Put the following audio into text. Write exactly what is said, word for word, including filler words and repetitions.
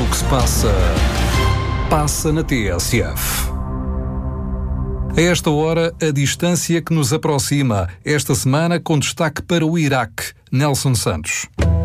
que se passa, passa na T S F. A esta hora, a distância que nos aproxima, esta semana com destaque para o Iraque. Nelson Santos.